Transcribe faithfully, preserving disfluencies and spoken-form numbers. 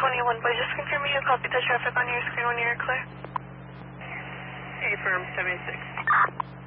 twenty-one, but just confirm you copy the traffic on your screen when you're clear. Affirm seventy-six.